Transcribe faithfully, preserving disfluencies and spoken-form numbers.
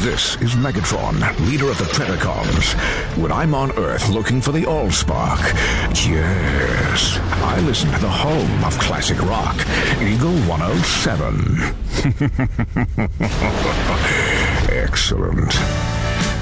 This is Megatron, leader of the Predacons. When I'm on Earth looking for the Allspark, yes, I listen to the home of classic rock, Eagle one oh seven. Excellent.